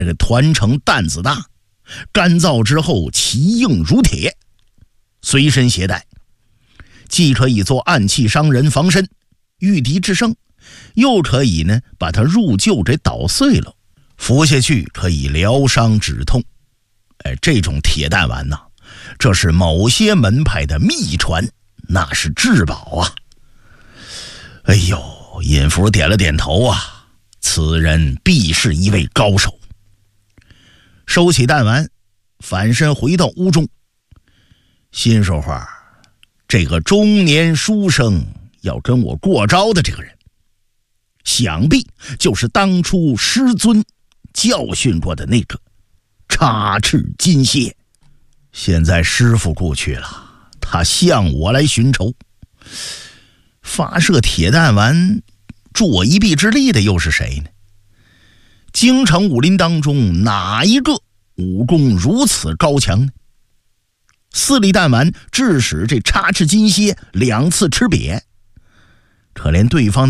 这个团成担子大，干燥之后其硬如铁，随身携带，既可以做暗器伤人防身，御敌制胜，又可以呢把它入臼给捣碎了，服下去可以疗伤止痛。这种铁弹丸呐，这是某些门派的秘传，那是至宝啊。哎呦，尹福点了点头啊，此人必是一位高手。收起弹丸，反身回到屋中，心说话，这个中年书生要跟我过招的这个人，想必就是当初师尊教训过的那个插翅金蝎。现在师傅过去了，他向我来寻仇，发射铁弹丸助我一臂之力的又是谁呢？京城武林当中哪一个武功如此高强呢？4粒弹丸致使这插翅金蝎2次吃瘪，可连对方